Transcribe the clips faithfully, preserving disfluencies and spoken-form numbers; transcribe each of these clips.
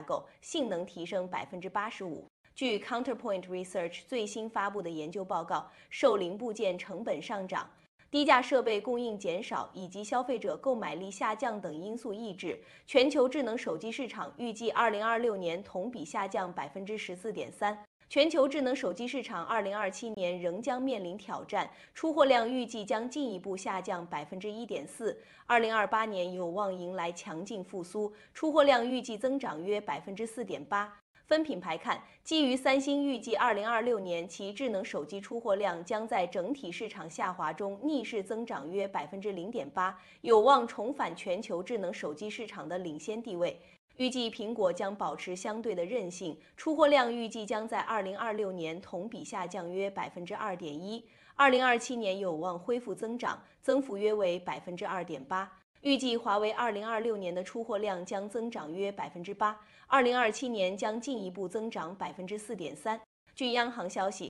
构，性能提升 百分之八十五。据 Counterpoint Research 最新发布的研究报告，受零部件成本上涨、低价设备供应减少以及消费者购买力下降等因素抑制，全球智能手机市场预计二零二六年同比下降 百分之十四点三。全球智能手机市场二零二七年仍将面临挑战，出货量预计将进一步下降 百分之一点四。二零二八年有望迎来强劲复苏，出货量预计增长约 百分之四点八。分品牌看，基于三星预计二零二六年其智能手机出货量将在整体市场下滑中逆势增长约 百分之零点八，有望重返全球智能手机市场的领先地位。预计苹果将保持相对的韧性，出货量预计将在二零二六年同比下降约 百分之二点一， 二零二七年有望恢复增长，增幅约为 百分之二点八。预计华为二零二六年的出货量将增长约 百分之八， 二零二七年将进一步增长 百分之四点三。据央行消息，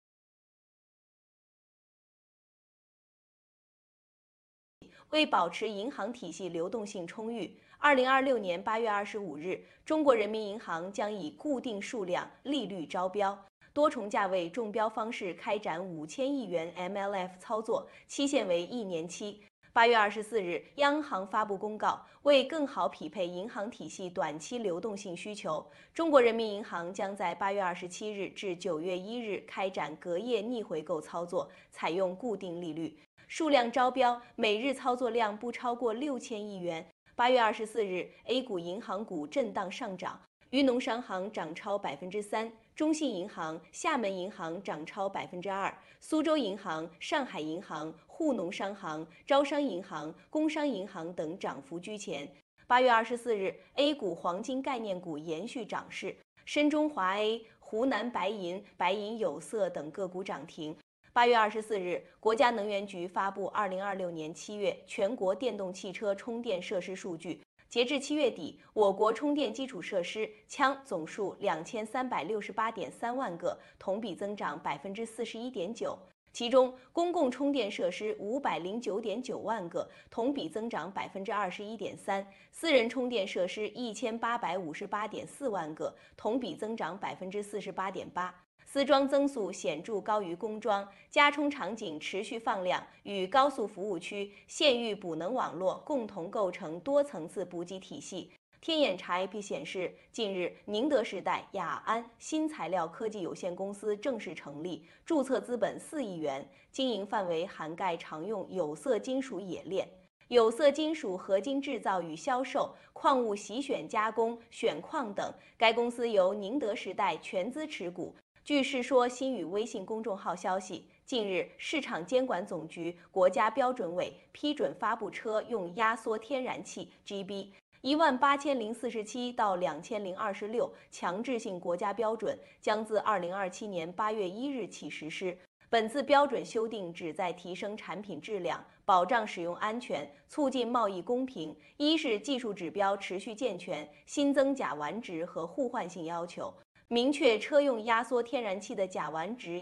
为保持银行体系流动性充裕，二零二六年八月二十五日，中国人民银行将以固定数量利率招标、多重价位中标方式开展五千亿元 M L F 操作，期限为一年期。八月二十四日，央行发布公告，为更好匹配银行体系短期流动性需求，中国人民银行将在八月二十七日至九月一日开展隔夜逆回购操作，采用固定利率，数量招标，每日操作量不超过六千亿元。八月二十四日 ，A 股银行股震荡上涨，渝农商行涨超 百分之三， 中信银行、厦门银行涨超 百分之二， 苏州银行、上海银行、沪农商行、招商银行、工商银行等涨幅居前。八月二十四日 ，A 股黄金概念股延续涨势，深中华 A、湖南白银、白银有色等个股涨停。八月二十四日，国家能源局发布二零二六年七月全国电动汽车充电设施数据。截至七月底，我国充电基础设施枪总数两千三百六十八点三万个，同比增长 百分之四十一点九。其中，公共充电设施五百零九点九万个，同比增长 百分之二十一点三；私人充电设施一千八百五十八点四万个，同比增长 百分之四十八点八。私装增速显著高于公装，加充场景持续放量，与高速服务区、县域补能网络共同构成多层次补给体系。天眼查 A P 显示，近日宁德时代雅安新材料科技有限公司正式成立，注册资本四亿元，经营范围涵盖常用有色金属冶炼、有色金属合金制造与销售、矿物洗选加工、选矿等。该公司由宁德时代全资持股。据世说新语微信公众号消息，近日市场监管总局、国家标准委批准发布车用压缩天然气 G B 一万八千零四十七到两千零二十六强制性国家标准，将自二零二七年八月一日起实施。本次标准修订旨在提升产品质量，保障使用安全，促进贸易公平。一是技术指标持续健全，新增甲烷值和互换性要求。明确车用压缩天然气的甲烷值